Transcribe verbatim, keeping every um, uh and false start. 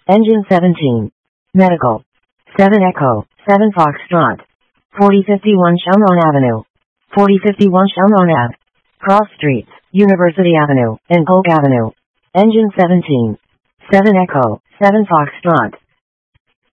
Engine seventeen. Medical. seven Echo, seven Foxtrot. forty fifty-one Shamron Avenue. forty fifty-one Shamron Ave. Cross Streets, University Avenue, and Polk Avenue. Engine seventeen. seven Echo, seven Foxtrot.